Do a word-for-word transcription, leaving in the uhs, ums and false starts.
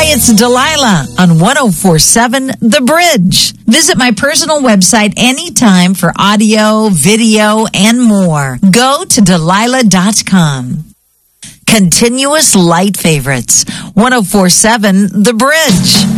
Hey, it's Delilah on one oh four point seven The Bridge. Visit my personal website anytime for audio, video, and more. Go to Delilah dot com. Continuous light favorites. one oh four point seven The Bridge.